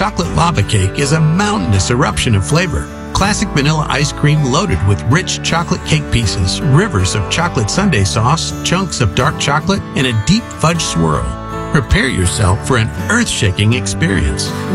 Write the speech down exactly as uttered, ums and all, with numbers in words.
Chocolate lava cake is a mountainous eruption of flavor. Classic vanilla ice cream loaded with rich chocolate cake pieces, rivers of chocolate sundae sauce, chunks of dark chocolate, and a deep fudge swirl. Prepare yourself for an earth-shaking experience.